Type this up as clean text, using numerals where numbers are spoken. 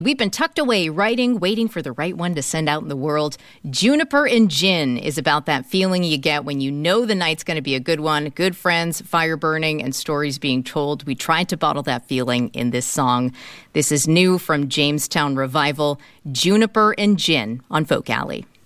We've been tucked away writing, waiting for the right one to send out in the world. Juniper and Gin is about that feeling you get when you know the night's going to be a good one. Good friends, fire burning, and stories being told. We tried to bottle that feeling in this song. This is new from Jamestown Revival, Juniper and Gin on Folk Alley.